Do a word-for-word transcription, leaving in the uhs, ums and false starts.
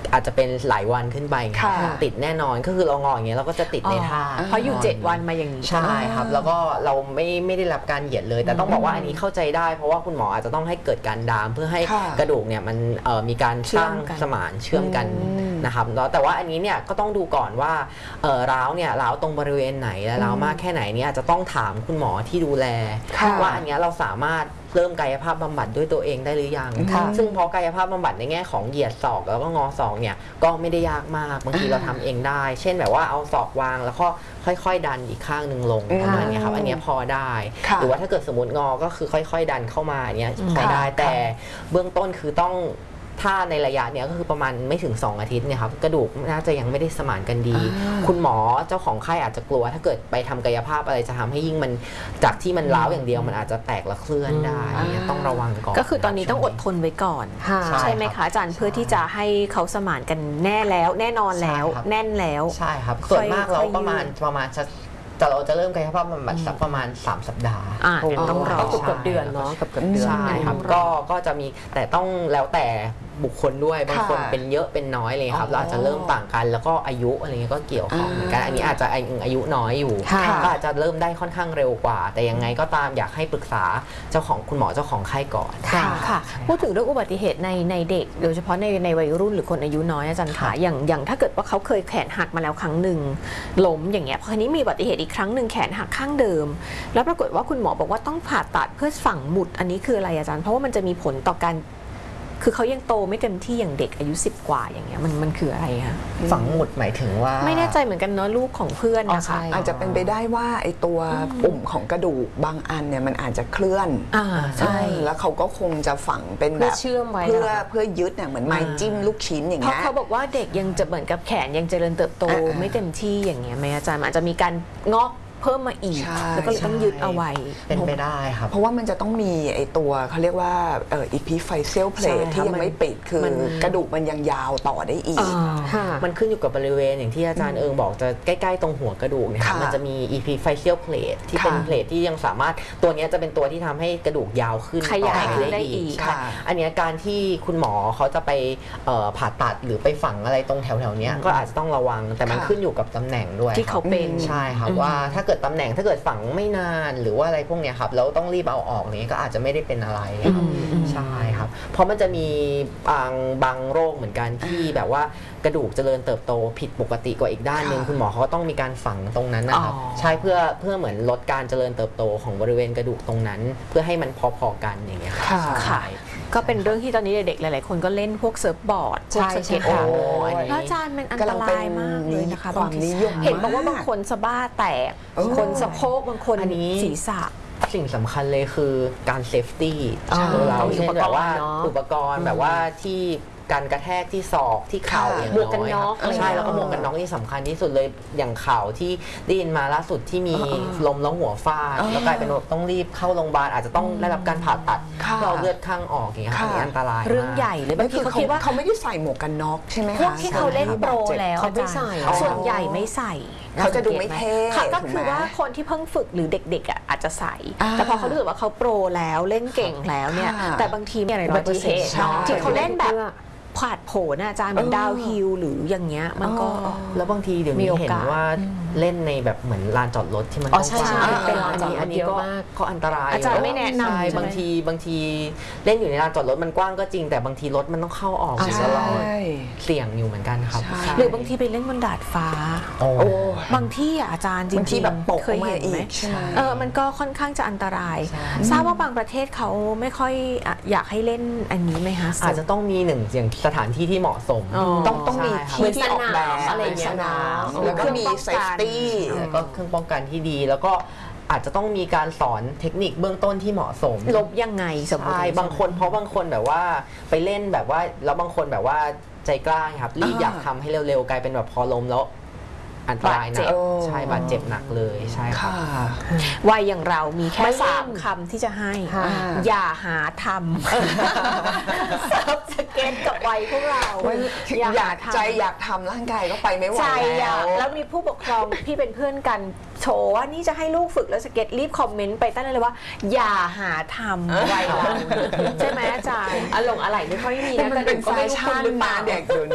อาจจะเป็นหลายวันขึ้นไปติดแน่นอนก็คือเรางออย่างเงี้ยเราก็จะติดในท่าเพราะอยู่เจ็ดวันมาอย่างนี้ใช่ครับแล้วก็เราไม่ไม่ได้รับการเหยียดเลยแต่ต้องบอกว่าอันนี้เข้าใจได้เพราะว่าคุณหมออาจจะต้องให้เกิดการดามเพื่อให้กระดูกเนี่ยมันมีการสร้างสมานเชื่อมกันนะครับแต่ว่าอันนี้เนี่ยก็ต้องดูก่อนว่าร้าวเนี่ยร้าวตรงบริเวณไหนและร้าวมากแค่ไหนเนี่ยจะต้องถามคุณหมอที่ดูแลว่าอันนี้เราสามารถเริ่มกายภาพบำบัดด้วยตัวเองได้หรือยังซึ่งพอกายภาพบำบัดในแง่ของเหยียดศอกแล้วก็งอศอกเนี่ยก็ไม่ได้ยากมากบางทีเราทำเองได้เช่นแบบว่าเอาศอกวางแล้วก็ค่อยๆดันอีกข้างหนึ่งลงประมาณนี้ครับอันนี้พอได้หรือว่าถ้าเกิดสมมติงอก็คือค่อยๆดันเข้ามาอันนี้พอได้แต่เบื้องต้นคือต้องถ้าในระยะเนี้ยก็คือประมาณไม่ถึงสองอาทิตย์เนี่ยครับกระดูกน่าจะยังไม่ได้สมานกันดีคุณหมอเจ้าของไข้อาจจะกลัวถ้าเกิดไปทำกายภาพอะไรจะทำให้ยิ่งมันจากที่มันร้าวอย่างเดียวมันอาจจะแตกและเคลื่อนได้ต้องระวังก่อนก็คือตอนนี้ต้องอดทนไว้ก่อนใช่ไหมคะอาจารย์เพื่อที่จะให้เขาสมานกันแน่แล้วแน่นอนแล้วแน่นแล้วใช่ครับส่วนมากเราประมาณประมาณแต่เราจะเริ่มกายภาพบำบัดสักประมาณสามสัปดาห์ต้องรอเกือบเดือนเนาะเกือบเกือบเดือนใช่ครับก็ก็จะมีแต่ต้องแล้วแต่บุคคลด้วยบางคนเป็นเยอะเป็นน้อยเลยครับเราอาจจะเริ่มต่างกันแล้วก็อายุอะไรเงี้ยก็เกี่ยวข้องเหมือนกันอันนี้อาจจะอายุน้อยอยู่ก็อาจจะเริ่มได้ค่อนข้างเร็วกว่าแต่ยังไงก็ตามอยากให้ปรึกษาเจ้าของคุณหมอเจ้าของไข้ก่อนค่ะพูดถึงเรื่องอุบัติเหตุในในเด็กโดยเฉพาะในในวัยรุ่นหรือคนอายุน้อยอาจารย์คะอย่างอย่างถ้าเกิดว่าเขาเคยแขนหักมาแล้วครั้งหนึ่งล้มอย่างเงี้ยพอทีนี้มีอุบัติเหตุอีกครั้งหนึ่งแขนหักข้างเดิมแล้วปรากฏว่าคุณหมอบอกว่าต้องผ่าตัดเพื่อฝังหมุดอันนี้คืออะไรอาจารย์เพราะว่ามันจะมีผลต่อการคือเขายังโตไม่เต็มที่อย่างเด็กอายุสิบกว่าอย่างเงี้ยมันมันคืออะไรคะฝังหมุดหมายถึงว่าไม่แน่ใจเหมือนกันเนาะลูกของเพื่อนนะคะอาจจะเป็นไปได้ว่าไอตัวปุ่มของกระดูกบางอันเนี่ยมันอาจจะเคลื่อนอ่าใช่แล้วเขาก็คงจะฝังเป็นแบบเชื่อมไว้เพื่อเพื่อยึดเนี่ยเหมือนไม้จิ้มลูกชิ้นอย่างเงี้ยเพราะเขาบอกว่าเด็กยังจะเหมือนกับแขนยังเจริญเติบโตไม่เต็มที่อย่างเงี้ยไหมอาจารย์อาจจะมีการงอกเพิ่มมาอีกแล้วก็เลยต้องยึดเอาไว้เป็นไปได้ครับเพราะว่ามันจะต้องมีไอตัวเขาเรียกว่าเอ่อ epiphyseal plate ที่ยังไม่ปิดคือกระดูกมันยังยาวต่อได้อีกมันขึ้นอยู่กับบริเวณอย่างที่อาจารย์เอิงบอกจะใกล้ๆตรงหัวกระดูกเนี่ยมันจะมี epiphyseal plate ที่เป็นเพลทที่ยังสามารถตัวนี้จะเป็นตัวที่ทำให้กระดูกยาวขึ้นขยายขึ้นได้อีกอันนี้การที่คุณหมอเขาจะไปผ่าตัดหรือไปฝังอะไรตรงแถวๆนี้ก็อาจจะต้องระวังแต่มันขึ้นอยู่กับตำแหน่งด้วยที่เขาเป็นใช่ครับว่าถ้าเกิดตำแหน่งถ้าเกิดฝังไม่นานหรือว่าอะไรพวกเนี้ยครับแล้วต้องรีบเอาออกนี้ก็อาจจะไม่ได้เป็นอะไรครับใช่ครับเพราะมันจะมีบางบางโรคเหมือนกันที่แบบว่ากระดูกเจริญเติบโตผิดปกติกว่าอีกด้านหนึ่งคุณหมอเขาก็ต้องมีการฝังตรงนั้นนะครับใช่เพื่อเพื่อเหมือนลดการเจริญเติบโตของบริเวณกระดูกตรงนั้นเพื่อให้มันพอๆกันอย่างเงี้ยค่ะก็เป็นเรื่องที่ตอนนี้เด็กๆหลายๆคนก็เล่นพวกเซิร์ฟบอร์ดพวกสเก็ตบอร์ดแล้วอาจารย์มันอันตรายมากเลยนะคะบางทีเห็นบอกว่าบางคนสะบ้าแตกคนสะโพกบางคนศีรษะสิ่งสำคัญเลยคือการเซฟตี้เราเช่นแบบว่าอุปกรณ์แบบว่าที่การกระแทกที่ศอกที่เข่าอย่างหมวกกันน็อกใช่แล้วก็หมวกกันน็อกที่สำคัญที่สุดเลยอย่างเข่าที่ได้ยินมาล่าสุดที่มีลมแล้วหัวฟาดแล้วกลายเป็นต้องรีบเข้าโรงพยาบาลอาจจะต้องได้รับการผ่าตัดเราเลือดข้างออกอย่างเงี้ยอันนี้อันตรายเรื่องใหญ่เลยบางทีเขาคิดว่าเขาไม่ได้ใส่หมวกกันน็อกใช่ไหมคะพวกที่เขาเล่นโปรแล้วเขาไม่ใส่ส่วนใหญ่ไม่ใส่เขาจะดูไม่เท่ก็คือว่าคนที่เพิ่งฝึกหรือเด็กๆอ่ะอาจจะใส่แต่พอเขารู้สึกว่าเขาโปรแล้วเล่นเก่งแล้วเนี่ยแต่บางทีมีอะไรอุบัติเหตุที่เขาเล่นแบบผาดโผล่นะอาจารย์เหมือนดาวฮิลหรืออย่างเงี้ยมันก็แล้วบางทีเดี๋ยวนี้เห็นว่าเล่นในแบบเหมือนลานจอดรถที่มันต้องใช่ใช่เป็นลานจอดรถเยอะมากก็อันตรายอาจารย์ไม่แนะนำบางทีบางทีเล่นอยู่ในลานจอดรถมันกว้างก็จริงแต่บางทีรถมันต้องเข้าออกตลอดเสี่ยงอยู่เหมือนกันครับหรือบางทีไปเล่นบนดาดฟ้าบางที่อาจารย์จริงๆเคยเห็นไหมเออมันก็ค่อนข้างจะอันตรายทราบว่าบางประเทศเขาไม่ค่อยอยากให้เล่นอันนี้ไหมคะอาจจะต้องมีหนึ่งอย่างสถานที่ที่เหมาะสมต้องต้องมีที่ที่ออกแบบอะไรอย่างเงี้ยแล้วก็มีเซฟตี้แล้วก็เครื่องป้องกันที่ดีแล้วก็อาจจะต้องมีการสอนเทคนิคเบื้องต้นที่เหมาะสมลบยังไงสมมติบางคนเพราะบางคนแบบว่าไปเล่นแบบว่าแล้วบางคนแบบว่าใจกล้าครับรีบอยากทำให้เร็วๆกลายเป็นแบบพอล้มแล้วอันตรายนะใช่บาดเจ็บหนักเลยใช่ค่ะวัยอย่างเรามีแค่สามคำที่จะให้อย่าหาทำซับสเก็ตกับวัยพวกเราอยากใจอยากทำร่างกายก็ไปไม่ไหวแล้วแล้วมีผู้ปกครองพี่เป็นเพื่อนกันโชว์ว่านี่จะให้ลูกฝึกแล้วสเก็ตรีบคอมเมนต์ไปตั้งเลยว่าอย่าหาทำวัยเราใช่ไหมอาจารย์อารมณ์อะไรไม่ค่อยมีนะมันเป็นแฟชั่นมาเด็กเดี๋ยว